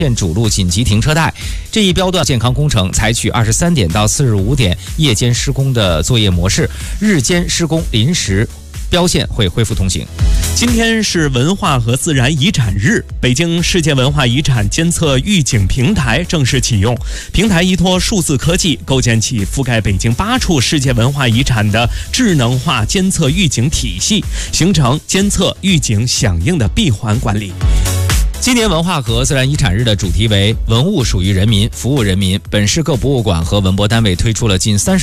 线主路紧急停车带。这一标段健康工程采取23点到45点夜间施工的作业模式，日间施工临时标线会恢复通行。 今天是文化和自然遗产日，北京世界文化遗产监测预警平台正式启用。平台依托数字科技，构建起覆盖北京8处世界文化遗产的智能化监测预警体系，形成监测预警响应的闭环管理。 今年文化和自然遗产日的主题为文物属于人民，服务人民。本市各博物馆和文博单位推出了近30